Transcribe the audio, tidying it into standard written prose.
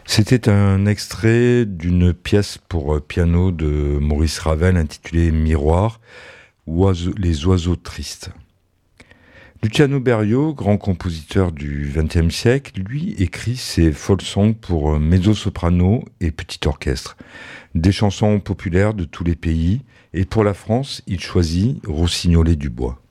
C'était un extrait d'une pièce pour piano de Maurice Ravel intitulée Miroir, les oiseaux tristes. Luciano Berio, grand compositeur du XXe siècle, lui écrit ses folk songs pour mezzo-soprano et petit orchestre, des chansons populaires de tous les pays, et pour la France, il choisit Rossignolé du Bois.